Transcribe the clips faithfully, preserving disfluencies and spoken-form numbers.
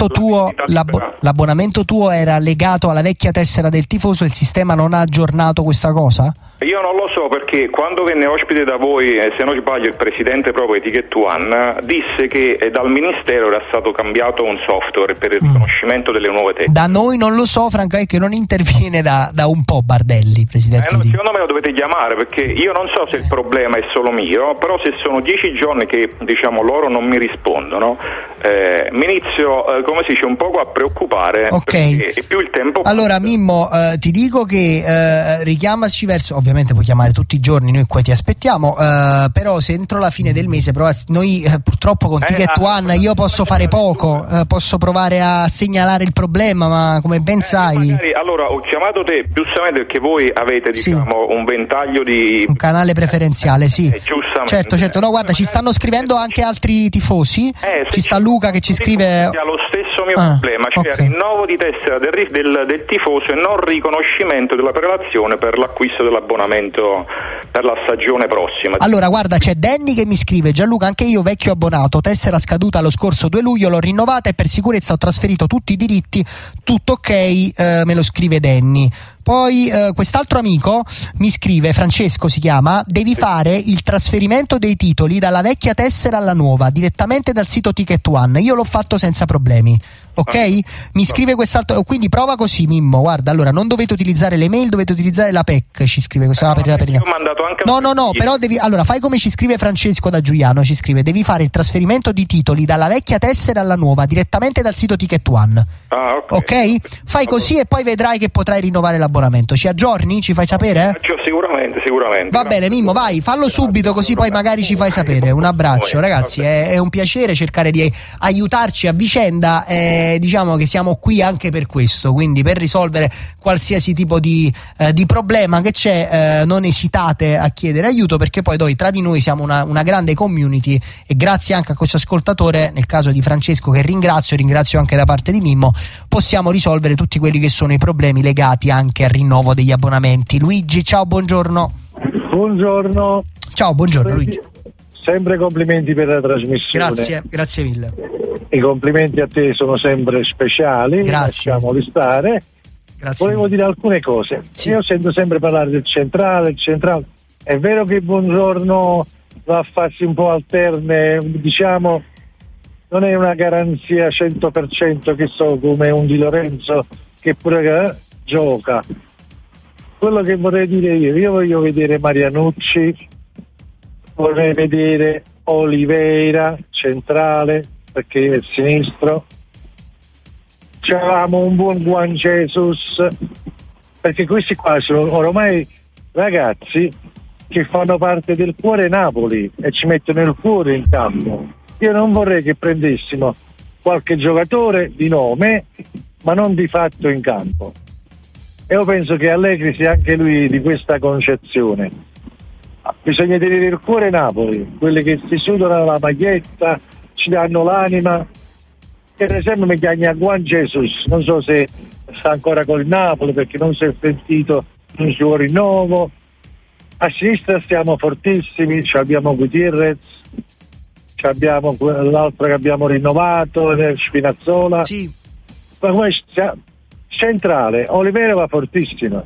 l'abbonamento tuo l'abbo- l'abbonamento tuo era legato alla vecchia tessera del tifoso, il sistema non ha aggiornato questa cosa? Io non lo so, perché quando venne ospite da voi, eh, se non sbaglio, il presidente proprio di Ticket One disse che eh, dal ministero era stato cambiato un software per il riconoscimento mm. delle nuove tessere. Da noi non lo so, francamente, che non interviene da, da un po' Bardelli, presidente. Eh, no, secondo me lo dovete chiamare, perché io non so se il problema è solo mio, però se sono dieci giorni che, diciamo, loro non mi rispondono, eh, mi inizio, eh, come si dice, un poco a preoccupare, okay. perché è più il tempo. Allora Mimmo, eh, ti dico che eh, richiamaci verso, ovviamente puoi chiamare tutti i giorni, noi qua ti aspettiamo, eh, però se entro la fine del mese, però noi eh, purtroppo con Ticket eh, One io posso fare poco, eh, posso provare a segnalare il problema, ma come ben eh, sai magari, allora ho chiamato te giustamente perché voi avete, diciamo, sì, un ventaglio di un canale preferenziale, sì, eh, giustamente. certo certo no, guarda, ci stanno scrivendo anche altri tifosi, eh, ci sta Luca che ci scrive ha lo stesso mio ah, problema, cioè okay. rinnovo di tessera del, del, del tifoso e non riconoscimento della prelazione per l'acquisto dell'abbonamento per la stagione prossima. Allora guarda, c'è Danny che mi scrive: Gianluca, anche io vecchio abbonato, tessera scaduta lo scorso due luglio, l'ho rinnovata e per sicurezza ho trasferito tutti i diritti, tutto ok, eh, me lo scrive Danny. Poi eh, quest'altro amico mi scrive, Francesco si chiama: devi fare il trasferimento dei titoli dalla vecchia tessera alla nuova direttamente dal sito Ticket One, io l'ho fatto senza problemi. Ok? Mi scrive quest'altro, quindi prova così Mimmo, guarda, allora non dovete utilizzare le mail, dovete utilizzare la P E C, ci scrive questa, eh, per, per, per, ho mandato anche no no no però devi, allora fai come ci scrive Francesco da Giuliano, ci scrive: devi fare il trasferimento di titoli dalla vecchia tessera alla nuova direttamente dal sito Ticket One. Ah, ok, okay? Fai così e poi vedrai che potrai rinnovare l'abbonamento. Ci aggiorni? Ci fai sapere? Sicuramente, sicuramente. Va bene Mimmo, vai, fallo subito così poi magari ci fai sapere. Un abbraccio ragazzi, è, è un piacere cercare di aiutarci a vicenda, eh, diciamo che siamo qui anche per questo, quindi per risolvere qualsiasi tipo di, eh, di problema che c'è, eh, non esitate a chiedere aiuto, perché poi noi tra di noi siamo una, una grande community e grazie anche a questo ascoltatore, nel caso di Francesco che ringrazio, ringrazio anche da parte di Mimmo, possiamo risolvere tutti quelli che sono i problemi legati anche al rinnovo degli abbonamenti. Luigi, ciao, buongiorno. Buongiorno. Ciao, buongiorno Luigi. Sempre complimenti per la trasmissione. Grazie, grazie mille. I complimenti a te sono sempre speciali. Grazie. Lasciamoli stare. Grazie. Volevo dire alcune cose. Sì. Io sento sempre parlare del centrale, il centrale. È vero che Buongiorno va a farsi un po' alterne, diciamo, non è una garanzia cento per cento che so come un Di Lorenzo che pure eh, gioca. Quello che vorrei dire io, io voglio vedere Marianucci, vorrei vedere Oliveira centrale perché è il sinistro, c'avevamo un buon Juan Jesus, perché questi qua sono ormai ragazzi che fanno parte del cuore Napoli e ci mettono il cuore in campo. Io non vorrei che prendessimo qualche giocatore di nome ma non di fatto in campo. E io penso che Allegri sia anche lui di questa concezione. Bisogna tenere il cuore Napoli, quelli che si sudano la maglietta, ci danno l'anima. Per esempio mi chiama Juan Jesus, non so se sta ancora col Napoli perché non si è sentito un suo rinnovo. A sinistra stiamo fortissimi, abbiamo Gutierrez, abbiamo l'altro che abbiamo rinnovato, Spinazzola. Sì. Ma come centrale, Oliveira va fortissimo.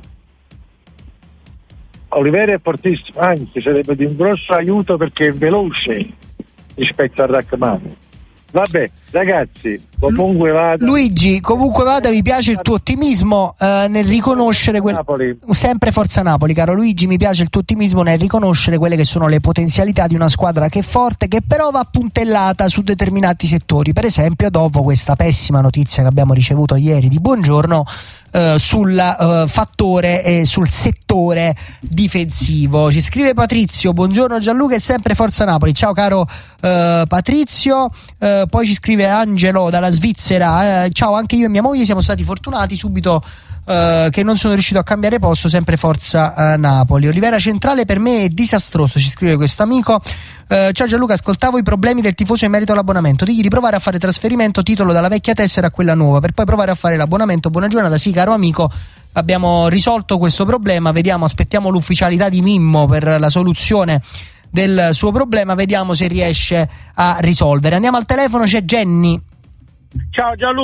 Oliveira è fortissimo, anzi sarebbe di un grosso aiuto perché è veloce rispetto a Rachmani. Vabbè, ragazzi, comunque vada. Luigi, comunque vada, mi piace il tuo ottimismo eh, nel riconoscere quel... Napoli. Sempre Forza Napoli, caro Luigi, mi piace il tuo ottimismo nel riconoscere quelle che sono le potenzialità di una squadra che è forte, che però va puntellata su determinati settori. Per esempio, dopo questa pessima notizia che abbiamo ricevuto ieri di Buongiorno Uh, sul uh, fattore e sul settore difensivo. Ci scrive Patrizio: buongiorno Gianluca e sempre Forza Napoli. Ciao caro uh, Patrizio. Uh, poi ci scrive Angelo dalla Svizzera: uh, ciao, anche io e mia moglie siamo stati fortunati subito Uh, che non sono riuscito a cambiare posto, sempre Forza uh, Napoli. Oliveira centrale per me è disastroso, ci scrive questo amico. Uh, ciao Gianluca, ascoltavo i problemi del tifoso in merito all'abbonamento, digli di provare a fare trasferimento titolo dalla vecchia tessera a quella nuova per poi provare a fare l'abbonamento. Buona giornata. Sì caro amico, abbiamo risolto questo problema, vediamo, aspettiamo l'ufficialità di Mimmo per la soluzione del suo problema, vediamo se riesce a risolvere. Andiamo al telefono, c'è Jenny. Ciao Gianluca.